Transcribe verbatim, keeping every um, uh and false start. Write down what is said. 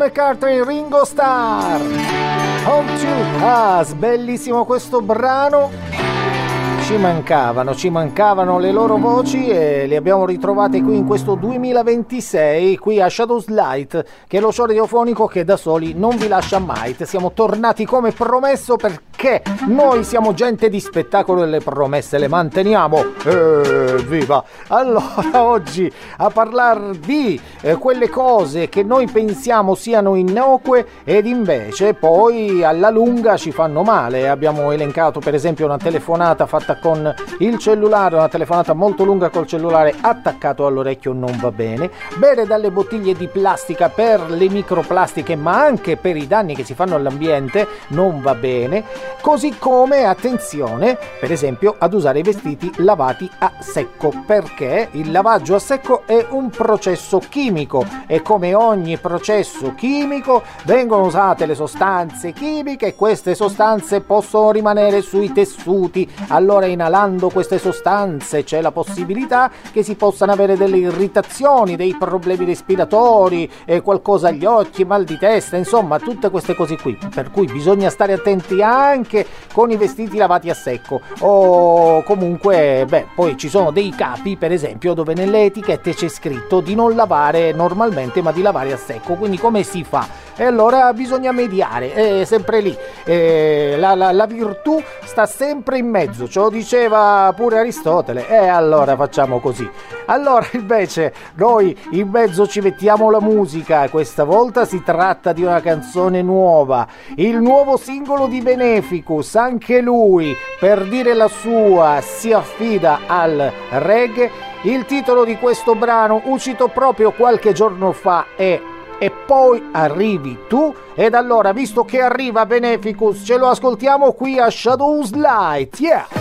McCartney, Ringo Starr, Home to Us, bellissimo questo brano. Ci mancavano, ci mancavano le loro voci e le abbiamo ritrovate qui in questo duemilaventisei, qui a Shadows Light, che è lo show radiofonico che da soli non vi lascia mai. Siamo tornati come promesso perché noi siamo gente di spettacolo e le promesse le manteniamo. Evviva! Allora, oggi a parlare di eh, quelle cose che noi pensiamo siano innocue ed invece poi alla lunga ci fanno male. Abbiamo elencato per esempio una telefonata fatta con il cellulare, una telefonata molto lunga col cellulare attaccato all'orecchio non va bene, bere dalle bottiglie di plastica per le microplastiche ma anche per i danni che si fanno all'ambiente non va bene, così come attenzione per esempio ad usare i vestiti lavati a secco, perché il lavaggio a secco è un processo chimico e come ogni processo chimico vengono usate le sostanze chimiche e queste sostanze possono rimanere sui tessuti. Allora inalando queste sostanze c'è la possibilità che si possano avere delle irritazioni, dei problemi respiratori, eh, qualcosa agli occhi, mal di testa, insomma tutte queste cose qui, per cui bisogna stare attenti anche con i vestiti lavati a secco. O comunque beh poi ci sono dei capi per esempio dove nelle etichette c'è scritto di non lavare normalmente ma di lavare a secco, quindi come si fa? E allora bisogna mediare, è sempre lì, eh, la, la, la virtù sta sempre in mezzo, ce lo diceva pure Aristotele, e allora facciamo così. Allora invece noi in mezzo ci mettiamo la musica, questa volta si tratta di una canzone nuova, il nuovo singolo di Beneficus, anche lui per dire la sua si affida al reggae. Il titolo di questo brano uscito proprio qualche giorno fa è E poi arrivi tu, ed allora visto che arriva Beneficus ce lo ascoltiamo qui a Shadows Light, yeah!